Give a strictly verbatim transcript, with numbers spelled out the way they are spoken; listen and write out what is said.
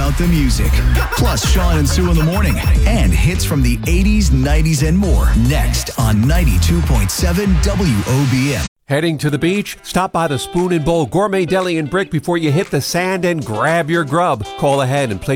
about the music. Plus Sean and Sue in the morning and hits from the eighties, nineties, and more. Next on ninety-two point seven W O B M. Heading to the beach? Stop by the Spoon and Bowl Gourmet Deli and Brick before you hit the sand and grab your grub. Call ahead and place